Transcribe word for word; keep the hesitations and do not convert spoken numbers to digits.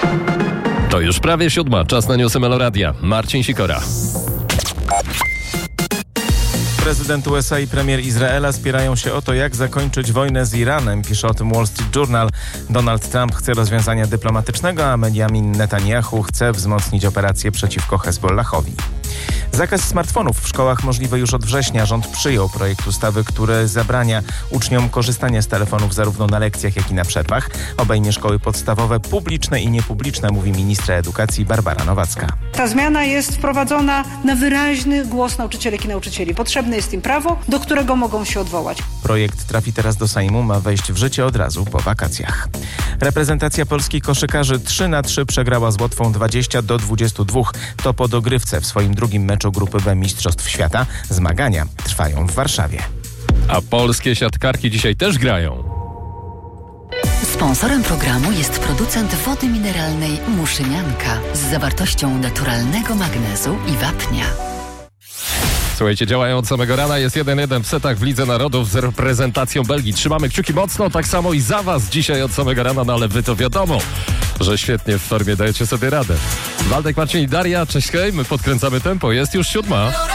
To już prawie siódma. Czas na newsy Meloradia. Marcin Sikora. Prezydent U S A i premier Izraela spierają się o to, jak zakończyć wojnę z Iranem. Pisze o tym Wall Street Journal. Donald Trump chce rozwiązania dyplomatycznego, a Benjamin Netanyahu chce wzmocnić operację przeciwko Hezbollahowi. Zakaz smartfonów w szkołach możliwy już od września. Rząd przyjął projekt ustawy, który zabrania uczniom korzystania z telefonów zarówno na lekcjach, jak i na przerwach. Obejmie szkoły podstawowe, publiczne i niepubliczne, mówi ministra edukacji Barbara Nowacka. Ta zmiana jest wprowadzona na wyraźny głos nauczycielek i nauczycieli. Potrzebne jest im prawo, do którego mogą się odwołać. Projekt trafi teraz do Sejmu, ma wejść w życie od razu po wakacjach. Reprezentacja Polski koszykarzy trzy na trzy przegrała z Łotwą dwadzieścia do dwudziestu dwóch. To po dogrywce w swoim drugim meczu Grupy B Mistrzostw Świata. Zmagania trwają w Warszawie. A polskie siatkarki dzisiaj też grają. Sponsorem programu jest producent wody mineralnej Muszynianka z zawartością naturalnego magnezu i wapnia. Słuchajcie, działają od samego rana. Jest jeden jeden w setach w Lidze Narodów z reprezentacją Belgii. Trzymamy kciuki mocno, tak samo i za was dzisiaj od samego rana, no ale wy to wiadomo, że świetnie w formie dajecie sobie radę. Waldek, Marcin i Daria, cześć, hej, my podkręcamy tempo, jest już siódma.